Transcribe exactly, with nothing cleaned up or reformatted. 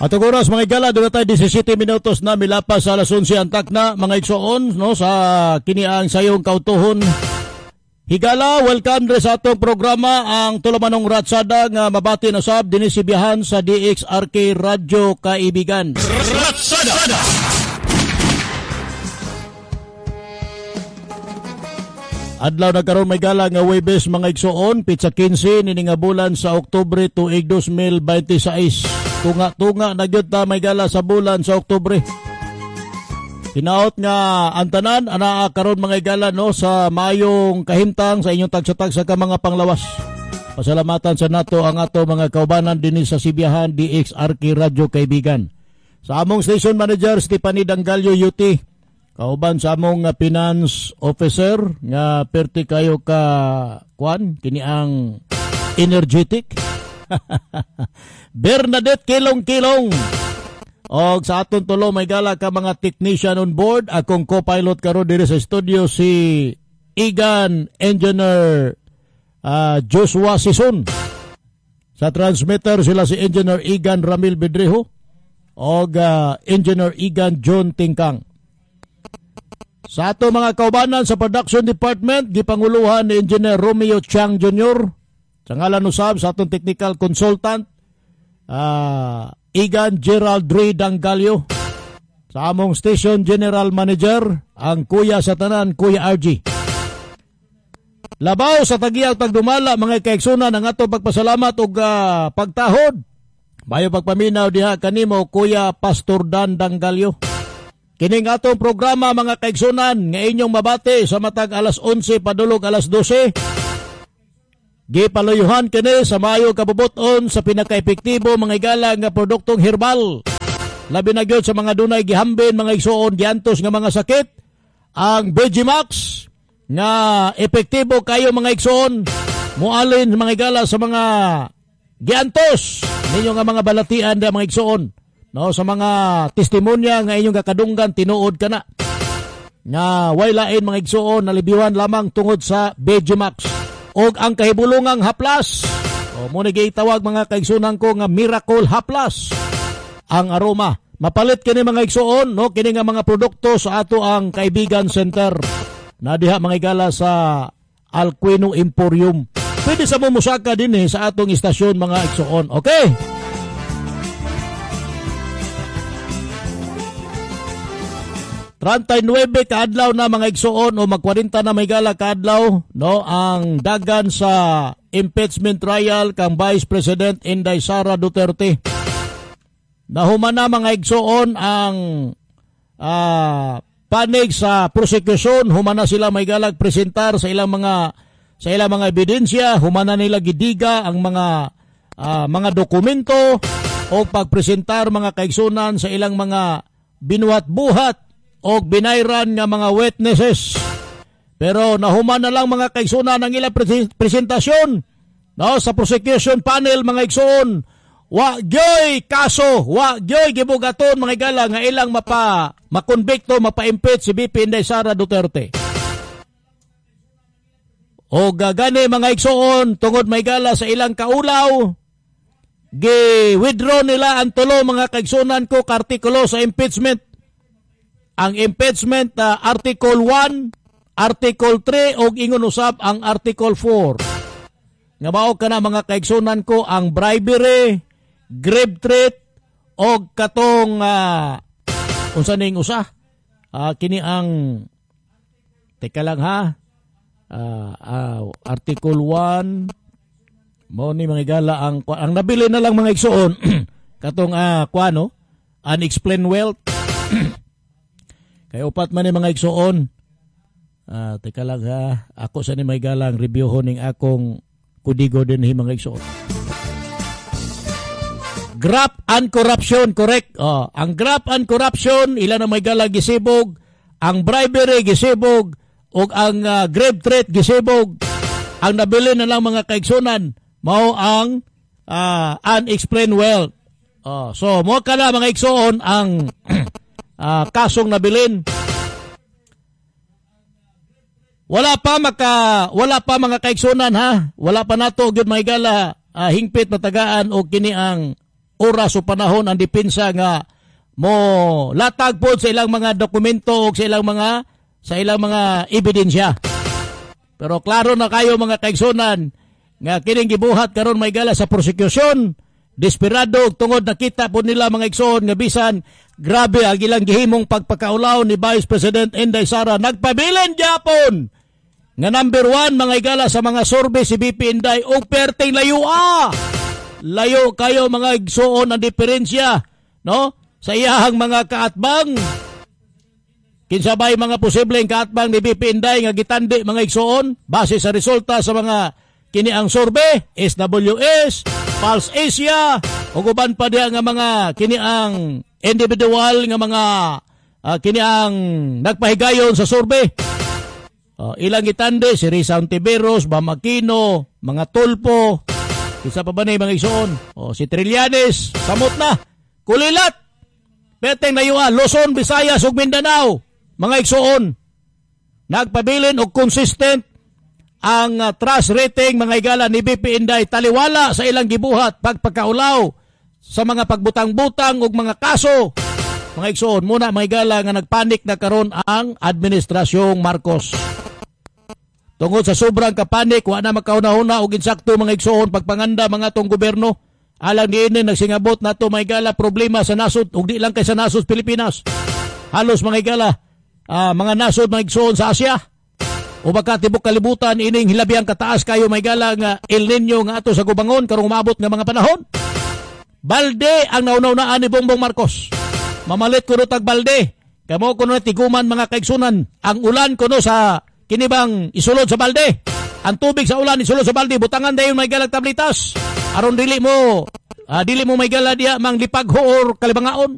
At ang oras mga igala, doon tayo disisiete minutos na milapas sa alas onse antak na mga igsoon no, sa kiniang sayong kautuhon. Higala, welcome rin sa atong programa ang tulamanong ratsada nga mabati na sab dinisibihan sa D X R K Radyo Kaibigan. Ratsada! Adlaw na karon may gala nga Huwebes mga igsoon, pitsa kinse nini nga bulan sa Oktubre tuig two thousand twenty-six. Tunga-tunga na gyud ta may gala sa bulan sa Oktubre. Hinaot nga antanan ana karon mga igala no sa mayong kahimtang sa inyong tagsatag sa ka mga panglawas. Pasalamatan sa nato ang ato mga kaubanan dinhi sa Sibiyahan D X R K Radyo Kaibigan. Sa among station manager Stephanie Dangalio U T. Kauban sa among uh, finance officer nga perti kayo ka kwan kini ang energetic Bernadette Kilong-Kilong. Og sa aton tulo may gala ka mga technician on board, akong co-pilot karon diri sa studio si Igan Engineer uh, Joshua Sison. Sa transmitter sila si Engineer Igan Ramil Bedrejo og uh, Engineer Igan John Tingkang. Sa ato mga kaubanan sa production department, gipanguluhan ni Engineer Romeo Chang Junior Sa ngalan usab sa atong technical consultant, uh, Igan Gerald Dre Dangalio. Sa among station general manager, ang kuya sa tanan, Kuya R G. Labaw sa tagiyaw tagdumala, mga kaigsunan, ang ato pagpasalamat ug uh, pagtahod. Bayo pagpaminaw diha kanimo, Kuya Pastor Dan Dangalio. Kining atong programa mga kaigsunan nga inyong mabati sa matag alas onse padulog alas dose. Gipaluyuhan kini sa maayo kabubuton sa pinaka-epektibo mga igala nga produktong herbal. Labi na gyud sa mga dunay gihambin mga igsuon giantos nga mga sakit. Ang Vegimax nga epektibo kayo mga igsuon mualin mga igala sa mga giantos ninyo nga mga balatian da mga igsuon. No, sa mga testimonya nga inyong kakadunggan tinuod ka na nga way lain mga igsuon nalibiwan lamang tungod sa Vegimax og ang kahibulungang haplas o mo ni gitawag mga kaigsunan ko nga Miracle Haplas ang aroma mapalit kini mga igsuon no kini nga mga produkto sa ato ang Kaibigan Center na diha mga igala sa Alquino Emporium. Pwede sa mumusaka din eh, sa atong istasyon mga igsuon. Okay. thirty-nine kaadlaw na mga igsuon o mag-forty na may gala kaadlaw no ang dagan sa impeachment trial kang Vice President Inday Sara Duterte. Nahuman na mga igsuon ang uh, panig sa prosecution, human na sila may galag presentar sa ilang mga sa ilang mga ebidensya, human na nila gidiga ang mga uh, mga dokumento o pagpresentar mga kaigsunan sa ilang mga binuhat-buhat o binayran nga mga witnesses. Pero nahuman na lang mga kaigsunan ang ilang presentasyon no, sa prosecution panel mga igsuon. Wa gyoy kaso, wa gyoy gibugaton mga igala nga ilang mapa makonbikto, mapa-impeach si B P Inday Sara Duterte. O gagani mga igsuon tungod may gala sa ilang kaulaw, gi-withdraw nila ang tulo mga kaigsunan ko ka artikulo sa impeachment. Ang impeachment uh, Article one, Article three o ingon usab ang Article four. Nga mao kana mga kaigsunan ko ang bribery, grave threat o katong uh, unsa ning usa? Uh, kini ang teka lang ha. Uh, uh, Article one mo ni mga gala ang ang nabili na lang mga igsuon katong uh, kuano unexplained wealth. Kaya upat man ni mga igsuon. Ah, teka lang ha. Ako sa ni may galang review honing akong kudigo din hi mga igsuon. Graft and corruption, correct? Oh, ang graft and corruption ilan na may galang gisibog, ang bribery gisibog ug ang uh, grave threat gisibog. Ang nabili na lang mga kaigsunan mao ang uh, unexplained wealth. Oh, so mo kana mga igsuon ang Uh, kasong nabilin. Wala pa maka wala pa mga kaigsunan ha. Wala pa nato gyud may gala uh, hingpit matagaan og kini ang oras o panahon ang depensa nga mo latag po sa ilang mga dokumento o sa ilang mga sa ilang mga ebidensya. Pero klaro na kayo mga kaigsunan nga kining gibuhat karon may gala sa prosecution, desperado tungod nakita po nila mga igsoon nga bisan grabe ang ilang gihimong pagpakaulaw ni Vice President Inday Sara. Nagpabilin Japon nga number one mga igala sa mga survey si B P Inday og perting layo ah. Layo kayo mga igsoon ang diferensya, no? Sa iyahang mga kaatbang, kinsabay mga posibleng kaatbang ni B P Inday nga gitandi mga igsoon base sa resulta sa mga kiniang survey, S W S, Pulse Asia, o guban pa diya nga mga kiniang individual nga mga uh, kiniang nagpahigayon sa survey. Uh, ilang gitandi, si Risa Ontiveros, Bam Aquino, mga Tulpo, isa pa ba na yung mga igsoon? O si Trillanes, samot na, kulilat. Peteng na yuwa, Luzon, Visayas, ug Mindanao, mga igsoon. Nagpabilin og consistent ang uh, trust rating mga igala ni B P Inday taliwala sa ilang gibuhat pagpakaulaw sa mga pagbutang-butang ug mga kaso. Mga igsoon, muna mga igala nga nagpanik na karon ang administrasyong Marcos. Tungod sa sobrang kapanik, wa na makauna-una og insakto mga igsoon pagpanganda mga tong gobyerno. Alang diinin nagsingabot na to mga igala problema sa nasod ug di lang kay sa nasod Pilipinas. Halos mga igala uh, mga nasod mga igsoon sa Asia o baka tibok kalibutan ining hilabiyang kataas kayo mga igala nga El Nino nga ato sa gubangon karong umabot nga mga panahon. Balde ang naunaunaan ni Bongbong Marcos. Mamalit kuno tag balde. Kamo kuno tiguman mga kaigsunan. Ang ulan kuno sa kinibang isulod sa balde. Ang tubig sa ulan isulod sa balde butangan dayon may galag tablitas. Aron dili mo, uh, dili mo may gala diya mang lipagho or kalibangaon.